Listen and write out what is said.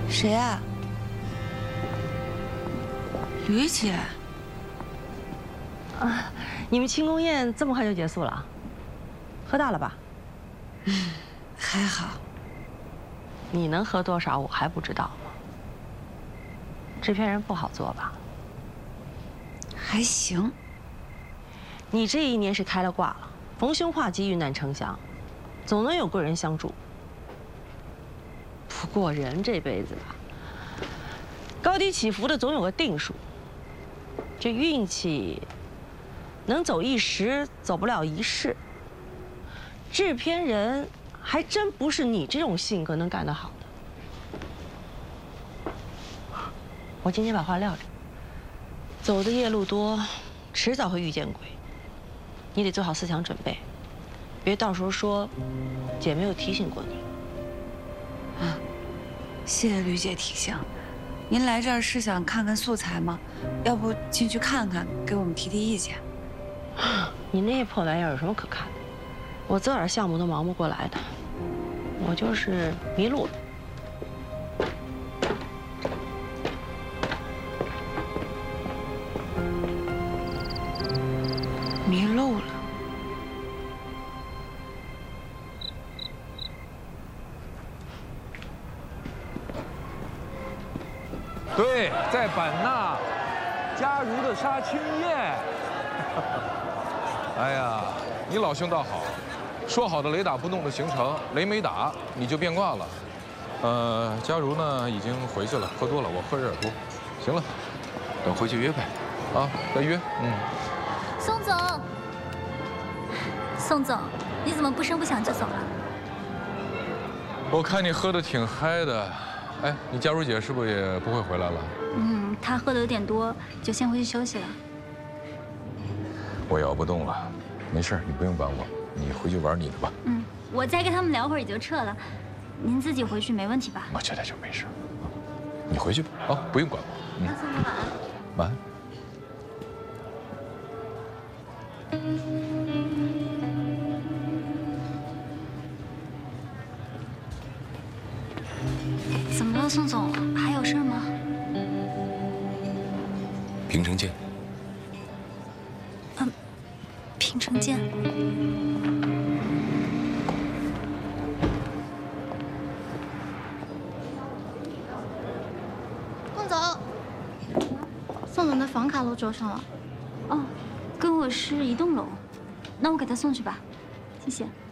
谁啊？吕姐。 啊，你们庆功宴这么快就结束了？喝大了吧？ 还好。 你能喝多少我还不知道吗？制片人不好做吧？ 还行。 你这一年是开了挂了，逢凶化吉，遇难成祥，总能有贵人相助。不过人这辈子吧，高低起伏的总有个定数。这运气能走一时，走不了一世。制片人还真不是你这种性格能干得好的。我今天把话撂着，走的夜路多，迟早会遇见鬼。你得做好思想准备，别到时候说姐没有提醒过你。 啊，谢谢吕姐提醒。您来这儿是想看看素材吗？要不进去看看，给我们提提意见。 你那破玩意儿有什么可看的？我这点项目都忙不过来的，我就是迷路了。 迷路了。 对，在版纳，佳如的杀青宴。哎呀，你老兄倒好，说好的雷打不动的行程，雷没打你就变卦了。佳如呢已经回去了，喝多了，我喝有点多。行了，等回去约呗。啊，再约。 宋总，宋总，你怎么不声不响就走了？ 我看你喝得挺嗨的。哎，你佳如姐是不是也不会回来了？ 她喝的有点多，就先回去休息了。 我摇不动了，没事，你不用管我，你回去玩你的吧。 我再跟他们聊会儿也就撤了，您自己回去没问题吧？ 我这就没事，你回去吧，啊，不用管我。 那宋总晚安。 晚安。 怎么了，宋总？还有事吗？ 平城见。 平城见。 宋总，宋总的房卡都桌上了。 哦，跟我是一栋楼，那我给他送去吧，谢谢。